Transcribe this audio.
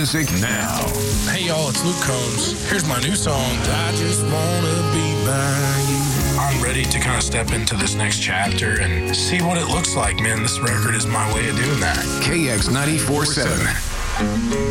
music now. Hey y'all, it's Luke Combs. Here's my new song, I Just Wanna Be By You. I'm ready to kind of step into this next chapter and see what it looks like, man. This record is my way of doing that. KX 94.7.